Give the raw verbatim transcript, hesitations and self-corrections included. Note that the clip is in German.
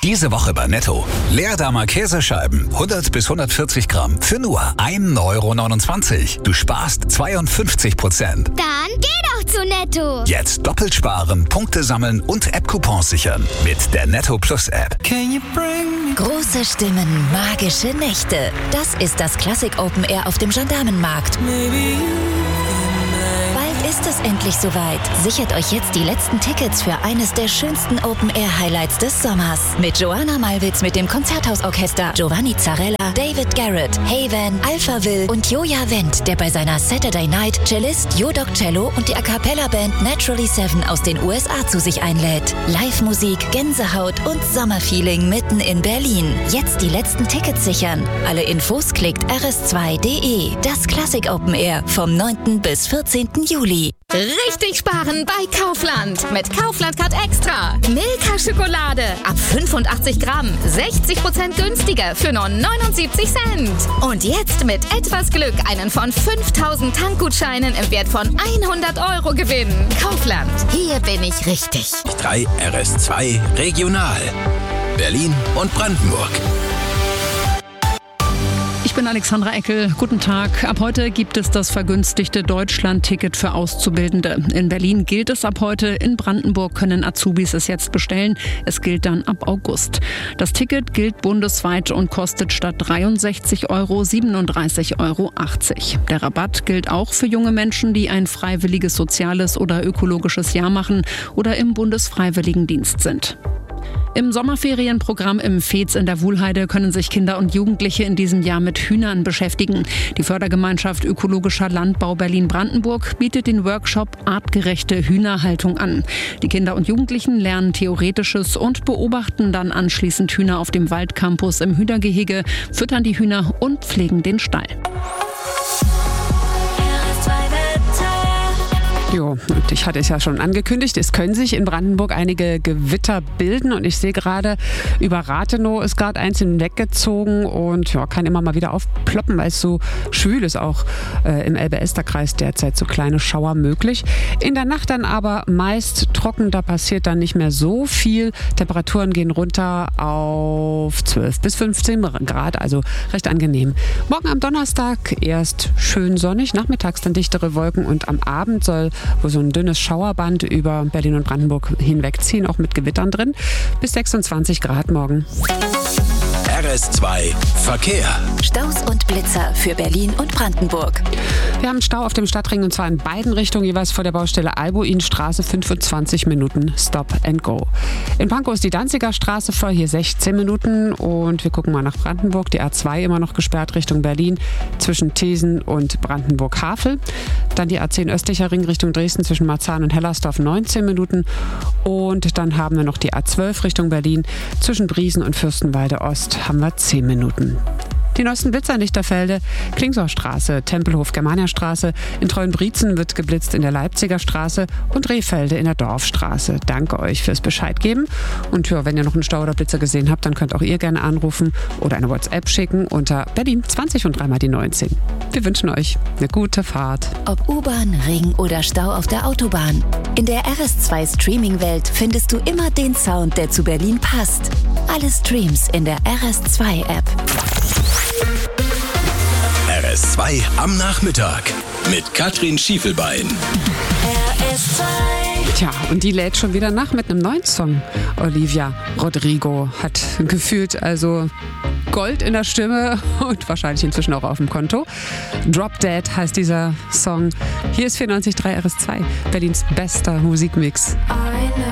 Diese Woche bei Netto. Leerdamer Käsescheiben, hundert bis hundertvierzig Gramm, für nur ein Euro neunundzwanzig. Du sparst zweiundfünfzig Prozent. Dann geh doch zu Netto. Jetzt doppelt sparen, Punkte sammeln und App-Coupons sichern. Mit der Netto Plus App. Große Stimmen, magische Nächte. Das ist das Classic Open Air auf dem Gendarmenmarkt. Bald ist es endlich soweit. Sichert euch jetzt die letzten Tickets für eines der schönsten Open Air Highlights des Sommers. Mit Joanna Malwitz mit dem Konzerthausorchester, Giovanni Zarella, David Garrett, Haven, Alpha Will und Joja Wendt, der bei seiner Saturday Night Cellist Jodok Cello und die A Cappella Band Naturally Seven aus den U S A zu sich einlädt. Live-Musik, Gänsehaut und Sommerfeeling mitten in Berlin. Jetzt die letzten Tickets sichern. Alle Infos klickt r s zwei punkt d e. Das Classic Open Air vom neunten bis vierzehnten Juli. Richtig sparen bei Kaufland. Mit Kaufland Card Extra. Milka Schokolade ab fünfundachtzig Gramm. sechzig Prozent günstiger für nur neunundsiebzig Cent. Und jetzt mit etwas Glück einen von fünftausend Tankgutscheinen im Wert von hundert Euro gewinnen. Kaufland. Hier bin ich richtig. drei R S zwei Regional. Berlin und Brandenburg. Ich bin Alexandra Eckel. Guten Tag. Ab heute gibt es das vergünstigte Deutschland-Ticket für Auszubildende. In Berlin gilt es ab heute. In Brandenburg können Azubis es jetzt bestellen. Es gilt dann ab August. Das Ticket gilt bundesweit und kostet statt dreiundsechzig Euro siebenunddreißig Euro achtzig. Der Rabatt gilt auch für junge Menschen, die ein freiwilliges soziales oder ökologisches Jahr machen oder im Bundesfreiwilligendienst sind. Im Sommerferienprogramm im Veets in der Wuhlheide können sich Kinder und Jugendliche in diesem Jahr mit Hühnern beschäftigen. Die Fördergemeinschaft Ökologischer Landbau Berlin-Brandenburg bietet den Workshop Artgerechte Hühnerhaltung an. Die Kinder und Jugendlichen lernen Theoretisches und beobachten dann anschließend Hühner auf dem Waldcampus im Hühnergehege, füttern die Hühner und pflegen den Stall. Jo, und ich hatte es ja schon angekündigt, es können sich in Brandenburg einige Gewitter bilden und ich sehe gerade, über Rathenow ist gerade eins hinweggezogen und ja, kann immer mal wieder aufploppen, weil es so schwül ist, auch äh, im Elbe-Ester-Kreis derzeit so kleine Schauer möglich. In der Nacht dann aber meist trocken, da passiert dann nicht mehr so viel. Temperaturen gehen runter auf zwölf bis fünfzehn Grad, also recht angenehm. Morgen am Donnerstag erst schön sonnig, nachmittags dann dichtere Wolken und am Abend soll wo so ein dünnes Schauerband über Berlin und Brandenburg hinwegziehen, auch mit Gewittern drin. Bis sechsundzwanzig Grad morgen. R S zwei Verkehr. Staus und Blitzer für Berlin und Brandenburg. Wir haben Stau auf dem Stadtring und zwar in beiden Richtungen, jeweils vor der Baustelle Albuinstraße, fünfundzwanzig Minuten Stop and Go. In Pankow ist die Danziger Straße voll, hier sechzehn Minuten und wir gucken mal nach Brandenburg. Die A zwei immer noch gesperrt Richtung Berlin zwischen Thesen und Brandenburg-Havel. Dann die A zehn östlicher Ring Richtung Dresden zwischen Marzahn und Hellersdorf neunzehn Minuten und dann haben wir noch die A zwölf Richtung Berlin zwischen Briesen und Fürstenwalde Ost haben wir zehn Minuten. Die neuesten Blitzer in Lichterfelde, Klingsaustraße, Tempelhof, Germaniastraße, in Treuenbrietzen wird geblitzt in der Leipziger Straße und Rehfelde in der Dorfstraße. Danke euch fürs Bescheid geben. Und ja, wenn ihr noch einen Stau oder Blitzer gesehen habt, dann könnt auch ihr gerne anrufen oder eine WhatsApp schicken unter Berlin zwanzig und dreimal die neunzehn. Wir wünschen euch eine gute Fahrt. Ob U-Bahn, Ring oder Stau auf der Autobahn. In der R S zwei Streaming-Welt findest du immer den Sound, der zu Berlin passt. Alle Streams in der R S zwei App. R S zwei am Nachmittag mit Katrin Schiefelbein. R S zwei. Tja, und die lädt schon wieder nach mit einem neuen Song. Olivia Rodrigo hat gefühlt also Gold in der Stimme und wahrscheinlich inzwischen auch auf dem Konto. Drop Dead heißt dieser Song. Hier ist vierundneunzig Komma drei R S zwei, Berlins bester Musikmix.